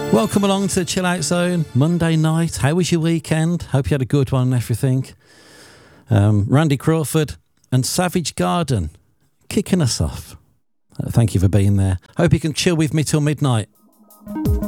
Welcome along to the Chill Out Zone, Monday night. How was your weekend? Hope you had a good one and everything. Randy Crawford and Savage Garden kicking us off. Thank you for being there. Hope you can chill with me till midnight.